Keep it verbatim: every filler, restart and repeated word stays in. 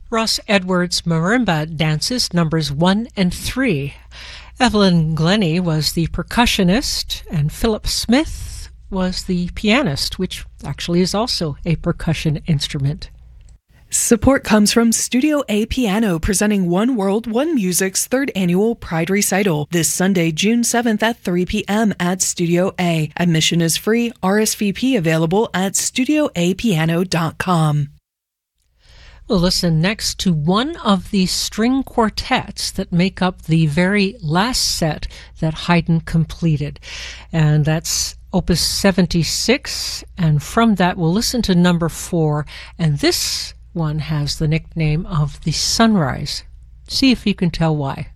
Ross Edwards Marimba dances numbers one and three. Evelyn Glennie was the percussionist, and Philip Smith was the pianist, which actually is also a percussion instrument. Support comes from Studio A Piano, presenting One World, One Music's third annual Pride Recital this Sunday, June seventh at three p.m. at Studio A. Admission is free. R S V P available at studio a piano dot com. We'll listen next to one of the string quartets that make up the very last set that Haydn completed, and that's Opus seventy-six, and from that we'll listen to number four, and this one has the nickname of the Sunrise. See if you can tell why.